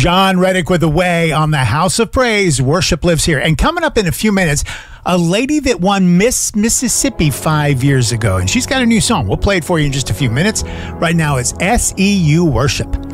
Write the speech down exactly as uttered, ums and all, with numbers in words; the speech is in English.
John Reddick with Away on the House of Praise. Worship lives here. And coming up in a few minutes, a lady that won Miss Mississippi five years ago. And she's got a new song. We'll play it for you in just a few minutes. Right now, it's S E U Worship.